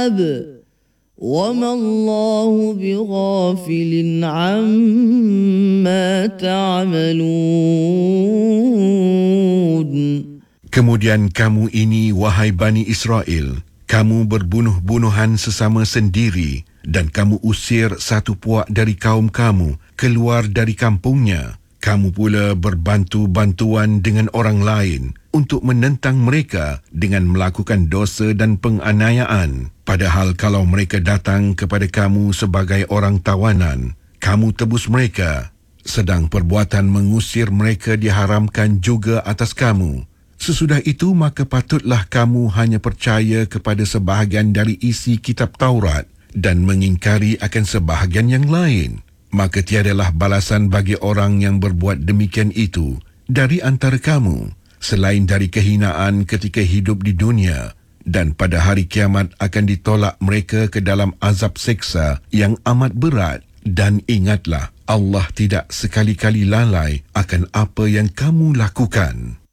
الْأَلْبَابِ وَمَا اللَّهُ بِغَافِلٍ عَمَّا تَعْمَلُونَ. Kemudian kamu ini, wahai Bani Israel, kamu berbunuh-bunuhan sesama sendiri dan kamu usir satu puak dari kaum kamu keluar dari kampungnya. Kamu pula berbantu-bantuan dengan orang lain untuk menentang mereka dengan melakukan dosa dan penganiayaan. Padahal kalau mereka datang kepada kamu sebagai orang tawanan, kamu tebus mereka. Sedang perbuatan mengusir mereka diharamkan juga atas kamu. Sesudah itu, maka patutlah kamu hanya percaya kepada sebahagian dari isi kitab Taurat dan mengingkari akan sebahagian yang lain. Maka tiadalah balasan bagi orang yang berbuat demikian itu dari antara kamu, selain dari kehinaan ketika hidup di dunia, dan pada hari kiamat akan ditolak mereka ke dalam azab seksa yang amat berat. Dan ingatlah, Allah tidak sekali-kali lalai akan apa yang kamu lakukan.